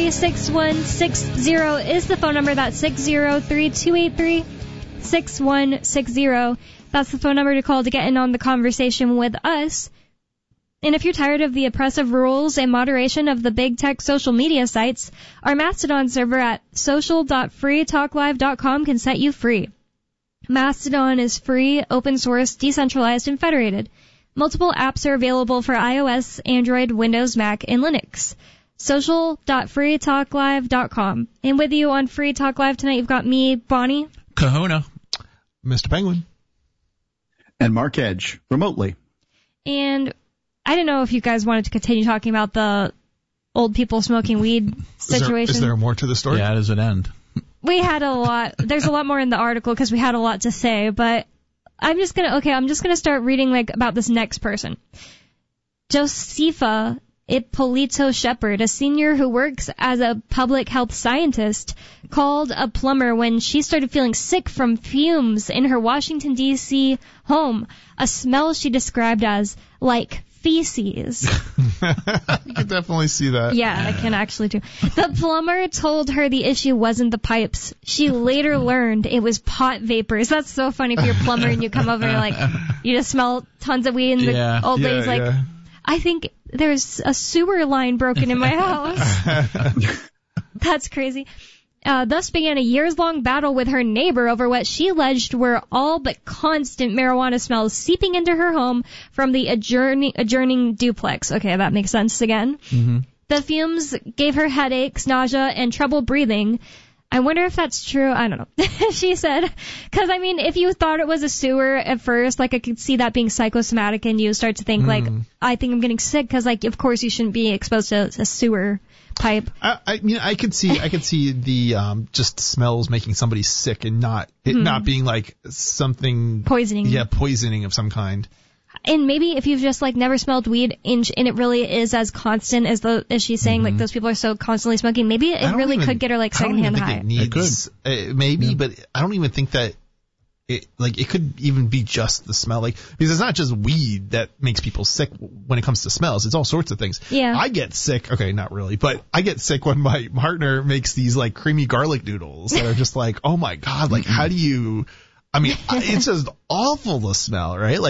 283-6160 is the phone number. That's 603-283-6160. That's the phone number to call to get in on the conversation with us. And if you're tired of the oppressive rules and moderation of the big tech social media sites, our Mastodon server at social.freetalklive.com can set you free. Mastodon is free, open source, decentralized, and federated. Multiple apps are available for iOS, Android, Windows, Mac, and Linux. Social.freetalklive.com. And with you on Free Talk Live tonight, you've got me, Bonnie. Kahuna. Mr. Penguin. And Mark Edge, remotely. And I didn't know if you guys wanted to continue talking about the old people smoking weed situation. Is there more to the story? Yeah, how does it end? We had a lot. There's a lot more in the article because we had a lot to say, but I'm just gonna start reading about this next person. Josefa Ippolito Shepard, a senior who works as a public health scientist, called a plumber when she started feeling sick from fumes in her Washington, D.C. home, a smell she described as like feces. You can definitely see that. Yeah, I can actually too. The plumber told her the issue wasn't the pipes. She later learned it was pot vapors. That's so funny if you're a plumber and you come over and you just smell tons of weed and the old lady's I think there's a sewer line broken in my house. That's crazy. Thus began a years-long battle with her neighbor over what she alleged were all but constant marijuana smells seeping into her home from the adjoining duplex. Okay, that makes sense again. Mm-hmm. The fumes gave her headaches, nausea, and trouble breathing. I wonder if that's true. I don't know. She said, because, if you thought it was a sewer at first, I could see that being psychosomatic and you start to think, I think I'm getting sick because, of course you shouldn't be exposed to a sewer pipe. I could see the just smells making somebody sick and not being something poisoning. Yeah, poisoning of some kind. And maybe if you've just never smelled weed and it really is as constant as she's saying, those people are so constantly smoking, maybe it really could get her secondhand high. It could. Maybe, but I don't even think that it could even be just the smell, because it's not just weed that makes people sick when it comes to smells. It's all sorts of things. Yeah. I get sick. Okay, not really, but I get sick when my partner makes these creamy garlic noodles that are just oh my God, how do you? It's just awful to smell, right?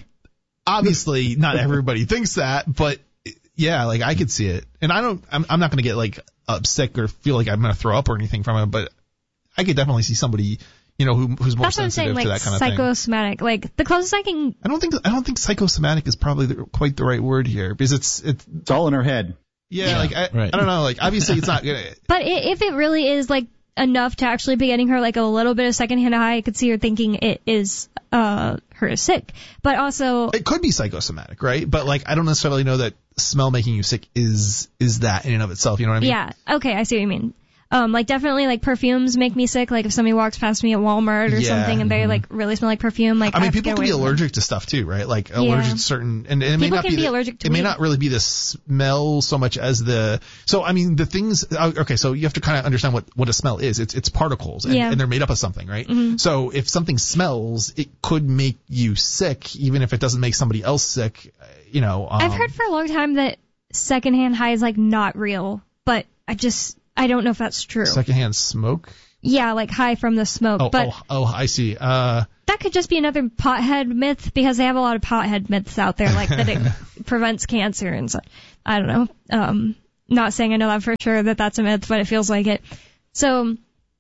Obviously, not everybody thinks that, but yeah, I could see it, and I'm not gonna get sick or feel like I'm gonna throw up or anything from it, but I could definitely see somebody, who's more sensitive to that kind of thing. Psychosomatic, the closest I can. I don't think psychosomatic is probably quite the right word here, because it's all in her head. Yeah, right. I don't know, obviously it's not gonna. But if it really is enough to actually be getting her a little bit of secondhand high, I could see her thinking it is her sick. But also it could be psychosomatic, right? But I don't necessarily know that smell making you sick is that in and of itself. You know what I mean? Yeah. Okay, I see what you mean. Definitely perfumes make me sick. If somebody walks past me at Walmart or something and they really smell like perfume, people can be allergic to stuff too, right? Allergic to certain, and it may not be allergic to it may not really be the smell so much as the things. Okay, so you have to kind of understand what a smell is. It's particles and they're made up of something, right? Mm-hmm. So if something smells, it could make you sick, even if it doesn't make somebody else sick. I've heard for a long time that secondhand high is not real, but I don't know if that's true. Secondhand smoke? Yeah, high from the smoke. I see. That could just be another pothead myth, because they have a lot of pothead myths out there, that it prevents cancer and such. I don't know. Not saying I know that for sure that that's a myth, but it feels like it. So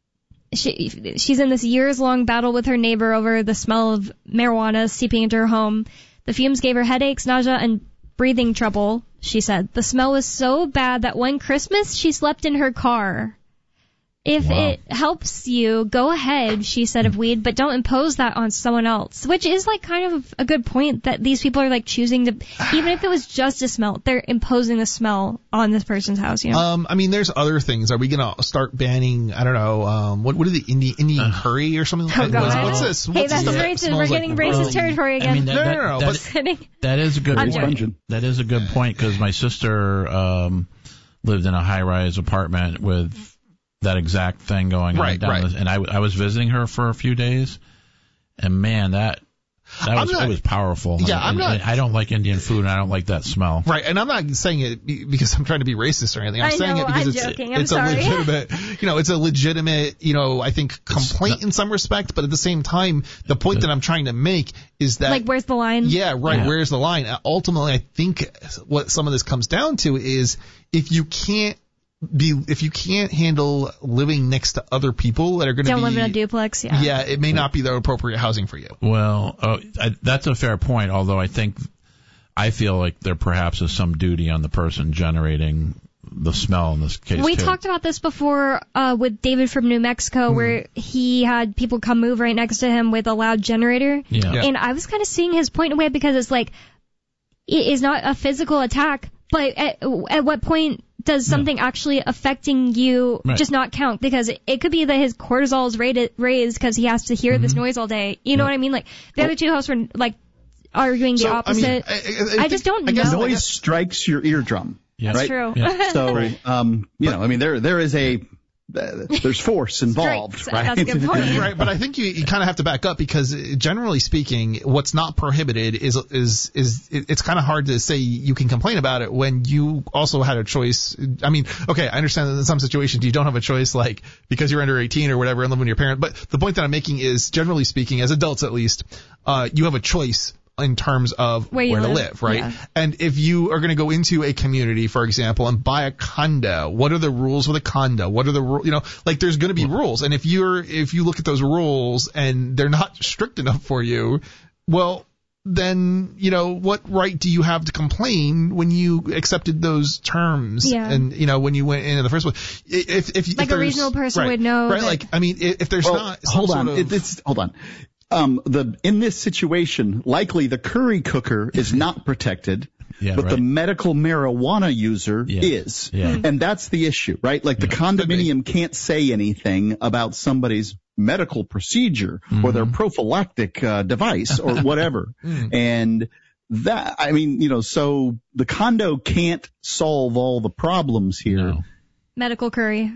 she's in this years-long battle with her neighbor over the smell of marijuana seeping into her home. The fumes gave her headaches, nausea, and breathing trouble, she said. The smell was so bad that one Christmas she slept in her car. If it helps you, go ahead, she said of weed, but don't impose that on someone else. Which is kind of a good point, that these people are choosing to, even if it was just a smell, they're imposing the smell on this person's house, there's other things. Are we gonna start banning, I don't know, what are the Indian curry or something like that? What's this? Hey, that's racist. We're getting racist territory again. No. That is a good point. That is a good point, because my sister lived in a high-rise apartment with that exact thing going on down this, and I was visiting her for a few days, and man, It was powerful. Yeah, I don't like Indian food, and I don't like that smell. Right, and I'm not saying it because I'm trying to be racist or anything. I'm saying it because it's a legitimate, it's a legitimate, I think complaint in some respect. But at the same time, the point that I'm trying to make is that, like, where's the line? Yeah, right. Yeah. Where's the line? Ultimately, I think what some of this comes down to is if you can't handle living next to other people that are going to don't live in a duplex, yeah, it may not be the appropriate housing for you. Well, that's a fair point, although I feel like there perhaps is some duty on the person generating the smell in this case. We talked about this before with David from New Mexico, where he had people come move right next to him with a loud generator. Yeah. And I was kind of seeing his point in a way, because it's like, it is not a physical attack, but at what point does something actually affecting you just not count? Because it could be that his cortisol is raised because he has to hear this noise all day. You know what I mean? Like, the other two hosts were, like, arguing the opposite. I just don't know. Noise strikes your eardrum. Yes. That's true. Yeah. So, there is there's force involved, right? That's a good point. Right, but I think you kind of have to back up, because generally speaking, what's not prohibited is it's kind of hard to say you can complain about it when you also had a choice. I mean, okay, I understand that in some situations you don't have a choice, like because you're under 18 or whatever and living with your parent. But the point that I'm making is, generally speaking, as adults at least, you have a choice in terms of where to live, right? Yeah. And if you are going to go into a community, for example, and buy a condo, what are the rules with a condo? What are the rules? There's going to be rules. And if you look at those rules and they're not strict enough for you, well, then, what right do you have to complain when you accepted those terms? Yeah. And, when you went in the first place, if like a reasonable person would know. Right. Like, I mean, if there's not, hold on. In this situation, likely the curry cooker is not protected, but the medical marijuana user is. Yeah. And that's the issue, right? Like, the condominium can't say anything about somebody's medical procedure or their prophylactic device or whatever. And that, so the condo can't solve all the problems here. No. Medical curry.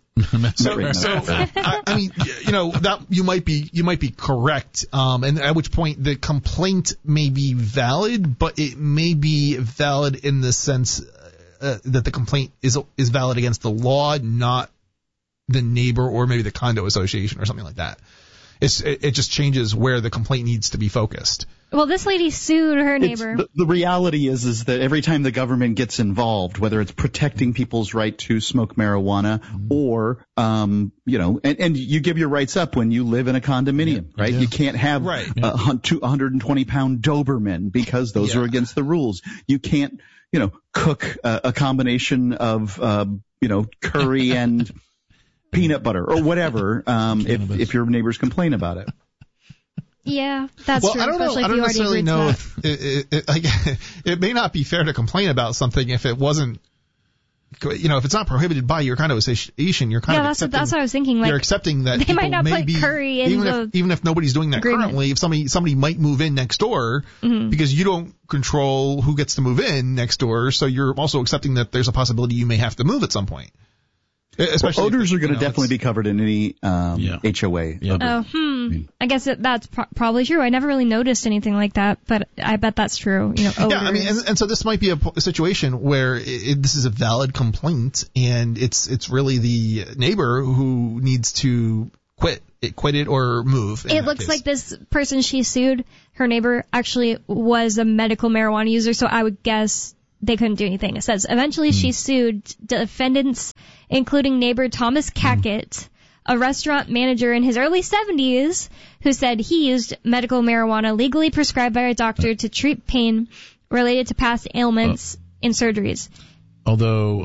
I mean, that you might be correct, and at which point the complaint may be valid, but it may be valid in the sense that the complaint is valid against the law, not the neighbor or maybe the condo association or something like that. It just changes where the complaint needs to be focused. Well, this lady sued her neighbor. The reality is that every time the government gets involved, whether it's protecting people's right to smoke marijuana or, and you give your rights up when you live in a condominium, right? You can't have 120-pound Doberman because those are against the rules. You can't, cook a combination of, curry and peanut butter or whatever, if your neighbors complain about it. Yeah, that's true. I don't know. I don't necessarily know if it may not be fair to complain about something if it wasn't, if it's not prohibited by your condo association, you're kind of accepting. That's what I was thinking. Like, you're accepting that they might not put curry in even if nobody's doing that agreement. currently. If somebody might move in next door because you don't control who gets to move in next door, so you're also accepting that there's a possibility you may have to move at some point. Especially odors are going to definitely be covered in any HOA. Yeah. I guess that's probably true. I never really noticed anything like that, but I bet that's true. Odors. Yeah, I mean, and so this might be a situation where this is a valid complaint, and it's really the neighbor who needs to quit it or move. It looks like this person she sued, her neighbor, actually was a medical marijuana user, so I would guess they couldn't do anything. It says, eventually she sued defendants, including neighbor Thomas Cackett, a restaurant manager in his early 70s, who said he used medical marijuana legally prescribed by a doctor to treat pain related to past ailments and surgeries. Although,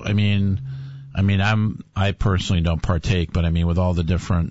I personally don't partake, but with all the different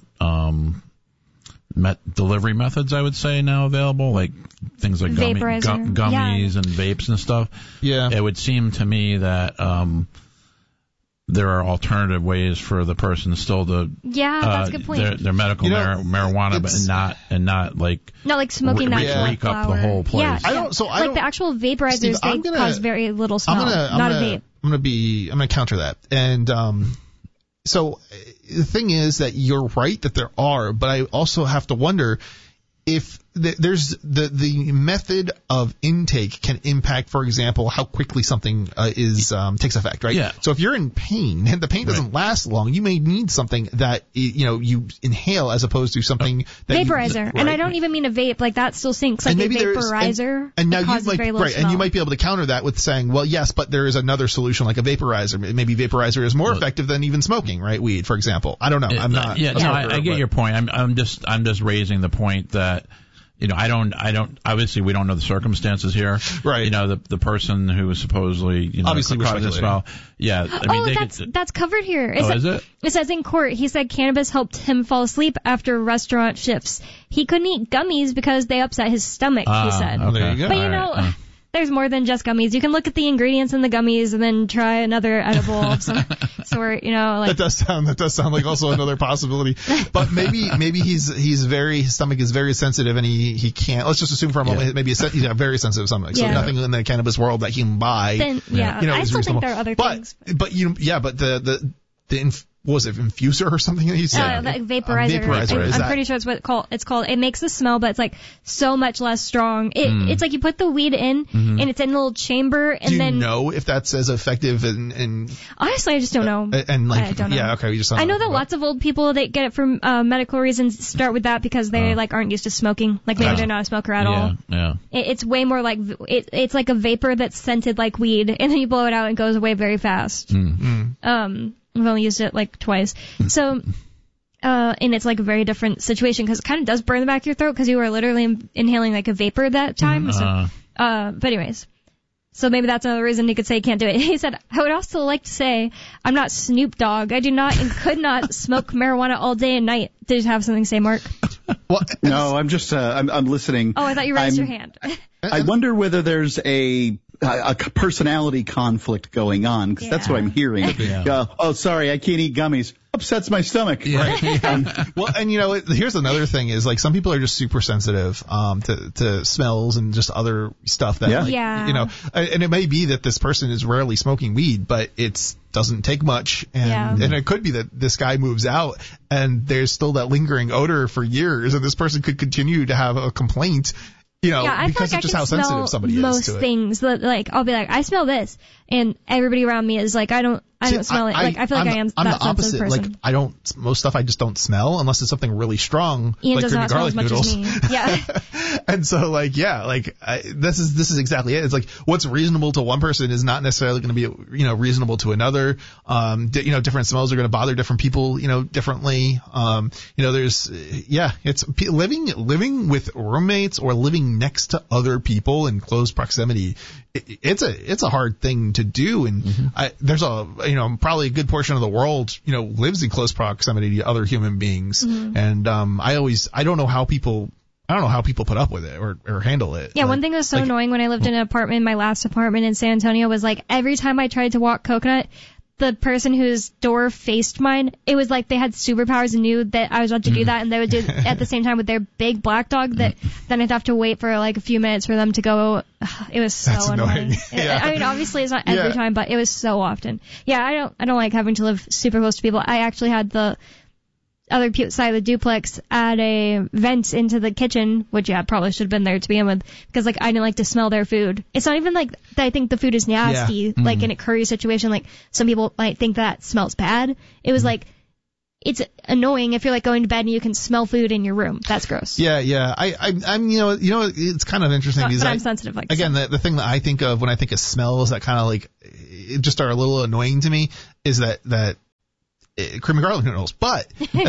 delivery methods, I would say, now available, like things like gummies and vapes and stuff. Yeah. It would seem to me that there are alternative ways for the person still to that's a good point. Their medical marijuana, but not like smoking natural reek up the whole place. Yeah, the actual vaporizers, Steve, they cause very little smell. Not a vape. I'm gonna counter that. And so the thing is that you're right that there are, but I also have to wonder if there's the method of intake can impact, for example, how quickly something takes effect, right? Yeah. So if you're in pain and the pain doesn't last long, you may need something that you inhale as opposed to something that vaporizer. And I don't even mean a vape, like that still sinks, like a vaporizer. And now you might and you might be able to counter that with saying, well, yes, but there is another solution like a vaporizer. Maybe vaporizer is more effective than even smoking, right? Weed, for example. I don't know. I'm not. Yeah, I get your point. I'm just raising the point that, I don't, obviously we don't know the circumstances here. Right. The person who was supposedly, obviously causing the smell. Yeah. That's covered here. Is it? It says in court, he said cannabis helped him fall asleep after restaurant shifts. He couldn't eat gummies because they upset his stomach, he said. Okay. There you go. But there's more than just gummies. You can look at the ingredients in the gummies and then try another edible of some sort, That does sound like also another possibility. But maybe his stomach is very sensitive and he can't. Let's just assume for a moment he's a very sensitive stomach. So nothing in the cannabis world that he can buy. Then, I still think there are other things. But was it infuser or something that you said? Like vaporizer. I'm pretty sure it's what it's called. It makes the smell, but it's like so much less strong. It's like you put the weed in, and it's in a little chamber, and Do you know if that's as effective and honestly, I just don't know. And like, I don't know. Yeah, okay, you just don't I know that lots of old people that get it for medical reasons start with that because they aren't used to smoking. Like maybe they're not a smoker at all. Yeah. It's way more like it's like a vapor that's scented like weed, and then you blow it out and it goes away very fast. I've only used it like twice. So, and it's like a very different situation because it kind of does burn the back of your throat because you were literally inhaling like a vapor that time. But anyways, so maybe that's another reason he could say he can't do it. He said, I would also like to say I'm not Snoop Dogg. I do not and could not smoke marijuana all day and night. Did you have something to say, Mark? No, I'm just, I'm listening. Oh, I thought you raised your hand. I wonder whether there's a personality conflict going on, because that's what I'm hearing. Sorry, I can't eat gummies. Upsets my stomach. Right. And here's another thing is like some people are just super sensitive to smells and just other stuff that and it may be that this person is rarely smoking weed, but it doesn't take much, and it could be that this guy moves out and there's still that lingering odor for years, and this person could continue to have a complaint. Because of just how sensitive somebody is to it. Most things, like I'll be like, I smell this, and everybody around me is like, I don't smell it. Like I feel like I am I'm that the opposite. Person. Like most stuff I just don't smell unless it's something really strong, Ian like creamy garlic noodles. Yeah. And so this is exactly it. It's like what's reasonable to one person is not necessarily going to be reasonable to another. Different smells are going to bother different people differently. It's living with roommates or living next to other people in close proximity. It's a hard thing to do, and there's probably a good portion of the world lives in close proximity to other human beings, and I don't know how people put up with it or handle it. Yeah, one thing that was so annoying when I lived in an apartment, my last apartment in San Antonio, was like every time I tried to walk Coconut, the person whose door faced mine, it was like they had superpowers and knew that I was about to do that, and they would do it at the same time with their big black dog that then I'd have to wait for like a few minutes for them to go. It was so annoying. I mean, obviously it's not every time, but it was so often. Yeah, I don't like having to live super close to people. I actually had the other side of the duplex add a vent into the kitchen, which probably should have been there to begin with, because like I didn't like to smell their food. It's not even like that I think the food is nasty, like in a curry situation, like some people might think that smells bad. It was like, it's annoying if you're like going to bed and you can smell food in your room. That's gross. Yeah. I'm it's kind of interesting because I'm sensitive. Like again, the thing that I think of when I think of smells that kind of like it just are a little annoying to me is that creamy garlic noodles, but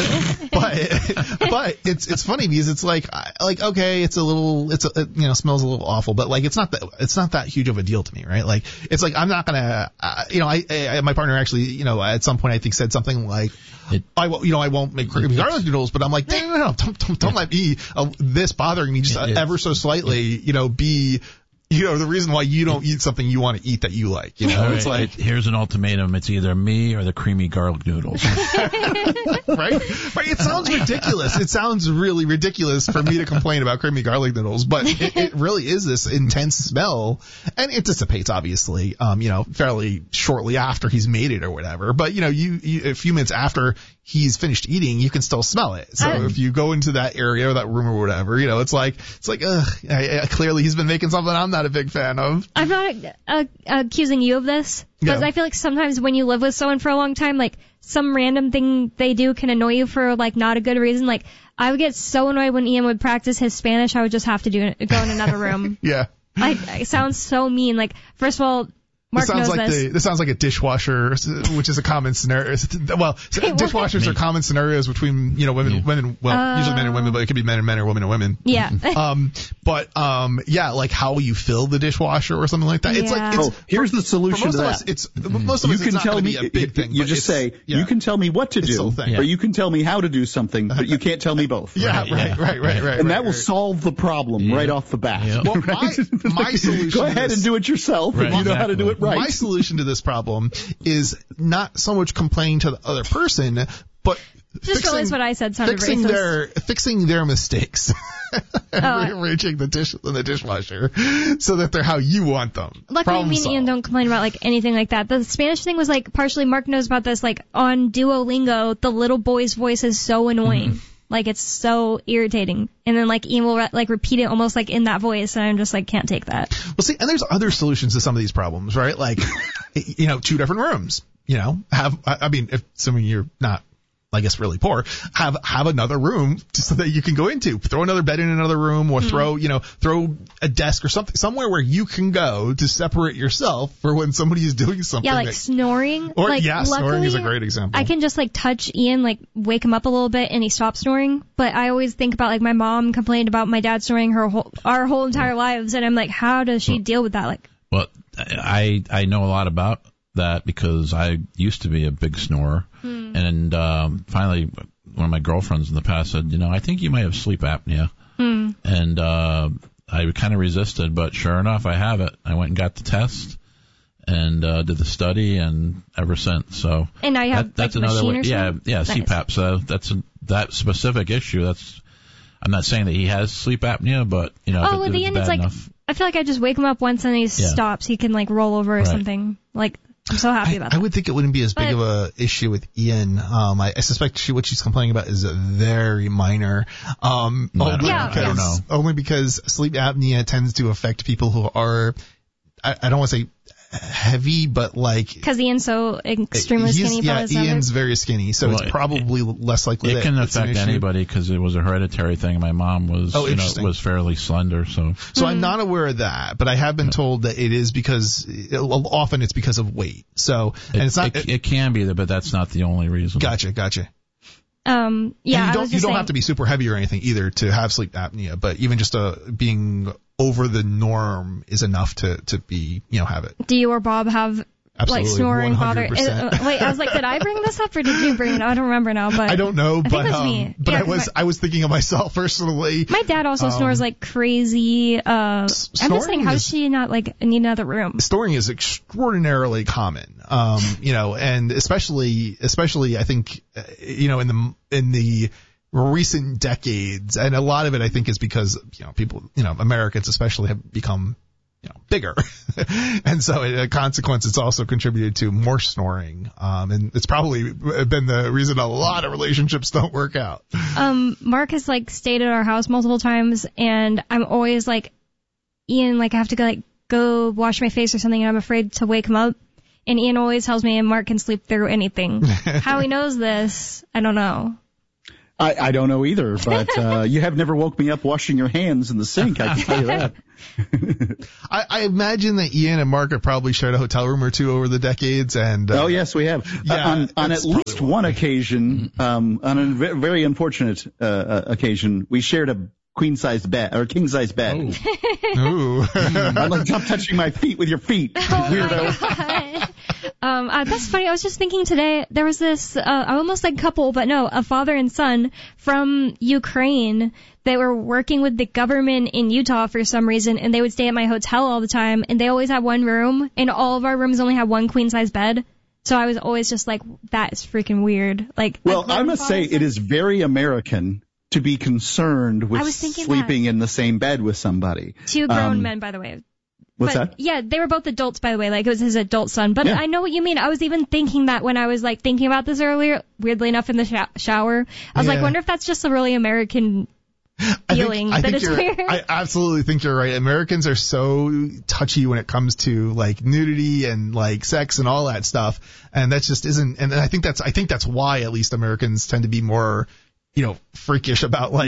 it's funny because it's like okay, it's smells a little awful, but like it's not that huge of a deal to me, right? Like it's like I'm not gonna my partner actually at some point I think said something like I won't make creamy garlic noodles, but I'm like no, don't let me this bothering me just ever so slightly be the reason why you don't eat something you want to eat that you like. It's like, here's an ultimatum. It's either me or the creamy garlic noodles. Right? It sounds ridiculous. It sounds really ridiculous for me to complain about creamy garlic noodles, but it really is this intense smell, and it dissipates obviously, fairly shortly after he's made it or whatever. But you a few minutes after he's finished eating, you can still smell it. So if you go into that area or that room or whatever, it's like, clearly he's been making something I'm not a big fan of. I'm not accusing you of this, because I feel like sometimes when you live with someone for a long time, like some random thing they do can annoy you for like not a good reason. Like I would get so annoyed when Ian would practice his Spanish, I would just have to go in another room. Yeah. It sounds so mean. Like, first of all, Mark knows this. This sounds like a dishwasher, which is a common scenario. Well, dishwashers are common scenarios between, women, usually men and women, but it could be men and men or women and women. Yeah. Like how you fill the dishwasher or something like that. It's like, here's the solution to that. Most of us, it's not going to be a big thing. You just say, you can tell me what to do, or you can tell me how to do something, but you can't tell me both. Right. And that will solve the problem right off the bat. Yeah. Well, my solution. Go ahead and do it yourself if you know how to do it right. My solution to this problem is not so much complaining to the other person, but realize what I said sounded fixing their mistakes. Rearranging the dish in the dishwasher so that they're how you want them. Luckily, me and Ian don't complain about like anything like that. The Spanish thing was like partially Mark knows about this. Like on Duolingo, the little boy's voice is so annoying. Mm-hmm. Like it's so irritating. And then like Ian will repeat it almost like in that voice, and I'm just like can't take that. Well, see, and there's other solutions to some of these problems, right? Like, 2 different rooms. If assuming you're not, I guess, really poor, have another room so that you can go into. Throw another bed in another room, or throw a desk or something somewhere where you can go to separate yourself for when somebody is doing something. Yeah, like snoring. Snoring is a great example. I can just touch Ian, wake him up a little bit, and he stops snoring. But I always think about my mom complained about my dad snoring our whole entire lives, and I'm like, how does she deal with that? Well, I know a lot about that because I used to be a big snorer. And finally, one of my girlfriends in the past said, I think you might have sleep apnea. And I kind of resisted, but sure enough, I have it. I went and got the test and did the study, and ever since. So and now you have that's another way. Yeah, nice. CPAP. So that specific issue. I'm not saying that he has sleep apnea, but at the end, it's enough. I feel like I just wake him up once and he stops. He can roll over or something. I'm so happy about that. I would think it wouldn't be as big of a issue with Ian. I suspect what she's complaining about is very minor. I don't know. Only because sleep apnea tends to affect people who are, I don't want to say heavy, but because Ian's so extremely skinny. Ian's very skinny, so it's probably less likely it can affect anybody because it was a hereditary thing. My mom was was fairly slender, so I'm not aware of that, but I have been told that it is because often it's because of weight. So and it's not. It can be, but that's not the only reason. Gotcha. And you don't have to be super heavy or anything either to have sleep apnea, but even just being over the norm is enough to be, have it. Do you or Bob have absolutely, snoring 100%. bother? Wait, I was like, did I bring this up or did you bring it up? I don't remember now, but I don't know, I think it was me. But I was thinking of myself personally. My dad also snores like crazy. I'm just saying, how does she not need another room? Snoring is extraordinarily common. And especially I think, in the recent decades, and a lot of it I think is because people, Americans especially have become bigger, and so a consequence it's also contributed to more snoring, and it's probably been the reason a lot of relationships don't work out. Mark has stayed at our house multiple times, and I'm always Ian, I have to go wash my face or something, and I'm afraid to wake him up. And Ian always tells me Mark can sleep through anything. How he knows this, I don't know. I don't know either, but you have never woke me up washing your hands in the sink, I can tell you that. I imagine that Ian and Mark have probably shared a hotel room or two over the decades. And oh, yes, we have. Yeah, on at least one occasion, on a very unfortunate occasion, we shared a queen-sized bed, or king-sized bed. Ooh. I'm stop touching my feet with your feet, weirdo. That's funny. I was just thinking today, there was this, almost like couple, but no, a father and son from Ukraine. They were working with the government in Utah for some reason, and they would stay at my hotel all the time, and they always had one room, and all of our rooms only had one queen-size bed. So I was always just like, that is freaking weird. Well, I must say it is very American to be concerned with sleeping in the same bed with somebody. 2 grown men, by the way. What's that? Yeah, they were both adults, by the way. Like, it was his adult son. But yeah. I know what you mean. I was even thinking that when I was, like, thinking about this earlier, weirdly enough, in the shower. I was like, wonder if that's just a really American feeling. I absolutely think you're right. Americans are so touchy when it comes to, like, nudity and, like, sex and all that stuff. And that just isn't, and I think that's why, at least, Americans tend to be more, freakish about, like,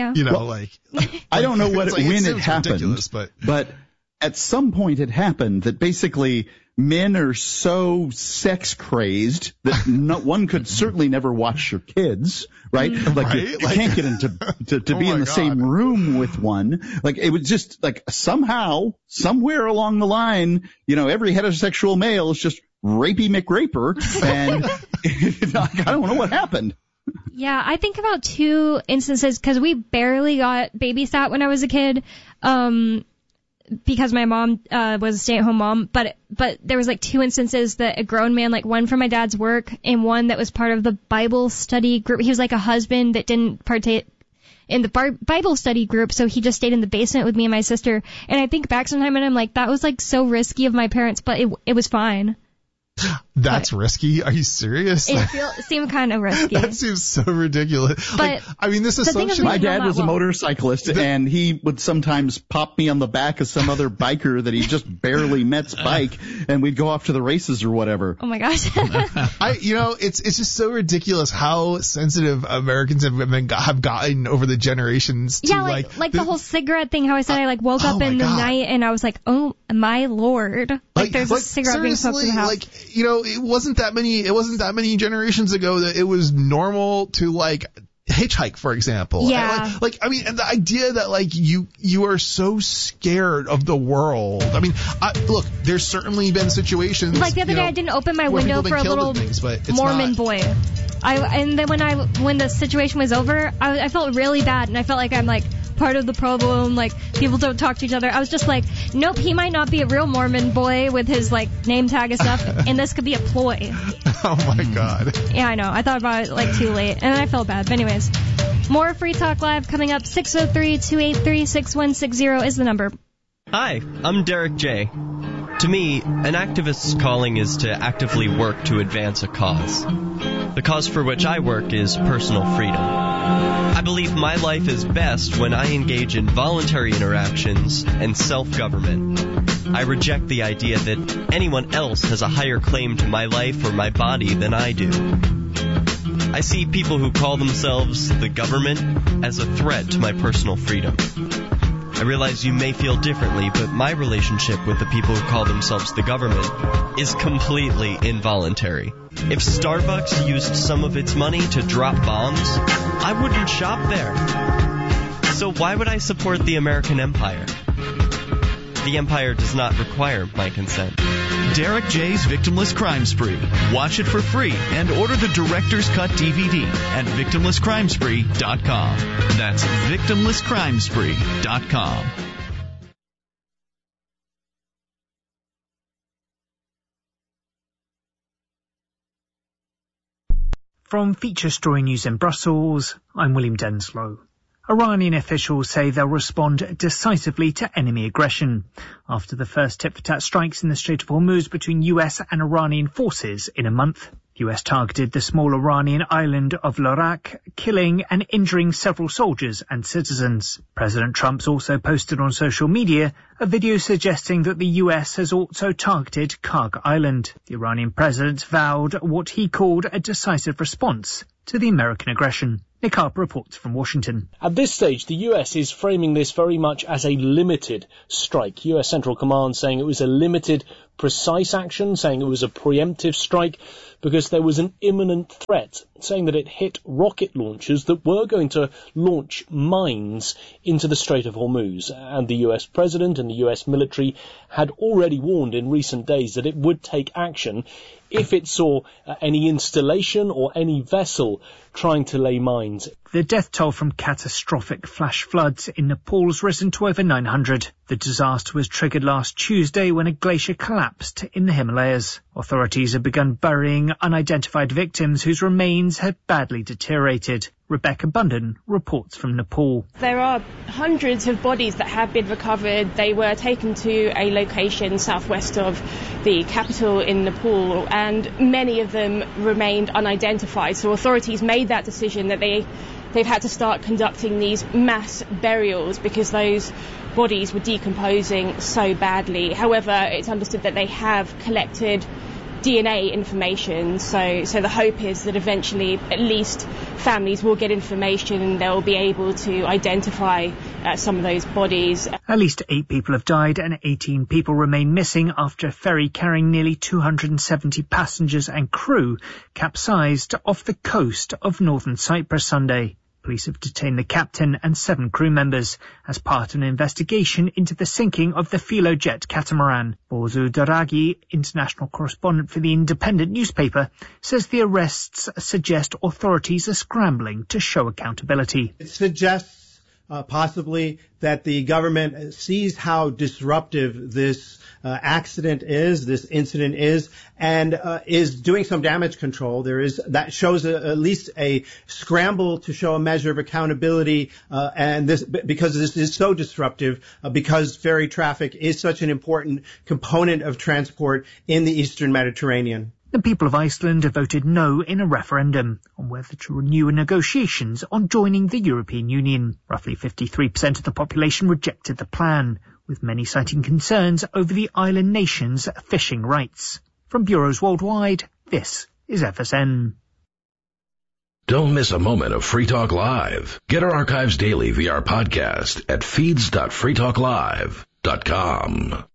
I don't know when it happened, but at some point it happened that basically men are so sex crazed that one could certainly never watch your kids, right? Like, you can't get to be in the same room with one. Like, it was just like somehow, somewhere along the line, every heterosexual male is just rapey McRaper, and I don't know what happened. Yeah, I think about 2 instances, because we barely got babysat when I was a kid, because my mom was a stay-at-home mom, but there was, like, 2 instances that a grown man, like, one from my dad's work and one that was part of the Bible study group. He was, like, a husband that didn't partake in the Bible study group, so he just stayed in the basement with me and my sister. And I think back sometime and I'm like, that was, like, so risky of my parents, but it was fine. That's risky? Are you serious? It seemed kind of risky. That seems so ridiculous. But this assumption. My dad was a motorcyclist, and he would sometimes pop me on the back of some other biker that he just barely met's bike, and we'd go off to the races or whatever. Oh my gosh. It's just so ridiculous how sensitive Americans have gotten over the generations. To, like the whole cigarette thing. How I said I woke up in the night and I was like, oh my lord, there's a cigarette being smoked in the house. It wasn't that many generations ago that it was normal to, hitchhike, for example. Yeah. And the idea that, you are so scared of the world. Look, there's certainly been situations. Like the other day, I didn't open my window for a little Mormon boy. And then when the situation was over, I felt really bad, and I felt like I'm, part of the problem, people don't talk to each other. I was just like, nope, he might not be a real Mormon boy with his, name tag and stuff, and this could be a ploy. Oh my god. Yeah, I know. I thought about it, too late, and I felt bad. But anyways, more Free Talk Live coming up. 603-283-6160 is the number. Hi, I'm Derek J. To me, an activist's calling is to actively work to advance a cause. The cause for which I work is personal freedom. I believe my life is best when I engage in voluntary interactions and self-government. I reject the idea that anyone else has a higher claim to my life or my body than I do. I see people who call themselves the government as a threat to my personal freedom. I realize you may feel differently, but my relationship with the people who call themselves the government is completely involuntary. If Starbucks used some of its money to drop bombs, I wouldn't shop there. So why would I support the American empire? The empire does not require my consent. Derek J's Victimless Crime Spree. Watch it for free and order the Director's Cut DVD at victimlesscrimespree.com. That's victimlesscrimespree.com. From Feature Story News in Brussels, I'm William Denslow. Iranian officials say they'll respond decisively to enemy aggression after the first tit-for-tat strikes in the Strait of Hormuz between US and Iranian forces in a month. The US targeted the small Iranian island of Lorak, killing and injuring several soldiers and citizens. President Trump's also posted on social media a video suggesting that the US has also targeted Karg Island. The Iranian president vowed what he called a decisive response to the American aggression. Nick Harper reports from Washington. At this stage, the US is framing this very much as a limited strike. US Central Command saying it was a limited, precise action, saying it was a preemptive strike because there was an imminent threat, saying that it hit rocket launchers that were going to launch mines into the Strait of Hormuz. And the US president and the US military had already warned in recent days that it would take action if it saw any installation or any vessel trying to lay mines. The death toll from catastrophic flash floods in Nepal has risen to over 900. The disaster was triggered last Tuesday when a glacier collapsed in the Himalayas. Authorities have begun burying unidentified victims whose remains had badly deteriorated. Rebecca Bunden reports from Nepal. There are hundreds of bodies that have been recovered. They were taken to a location southwest of the capital in Nepal, and many of them remained unidentified. So authorities made that decision that they've had to start conducting these mass burials because those bodies were decomposing so badly. However, it's understood that they have collected DNA information, so the hope is that eventually at least families will get information and they'll be able to identify some of those bodies. At least 8 people have died and 18 people remain missing after a ferry carrying nearly 270 passengers and crew capsized off the coast of northern Cyprus Sunday. Police have detained the captain and 7 crew members as part of an investigation into the sinking of the Filojet catamaran. Bozu Daragi, international correspondent for the Independent newspaper, says the arrests suggest authorities are scrambling to show accountability. It suggests possibly that the government sees how disruptive this accident is, this incident is, and is doing some damage control. That shows at least a scramble to show a measure of accountability, and this because this is so disruptive, because ferry traffic is such an important component of transport in the Eastern Mediterranean. The people of Iceland have voted no in a referendum on whether to renew negotiations on joining the European Union. Roughly 53% of the population rejected the plan, with many citing concerns over the island nation's fishing rights. From bureaus worldwide, this is FSN. Don't miss a moment of Free Talk Live. Get our archives daily via our podcast at feeds.freetalklive.com.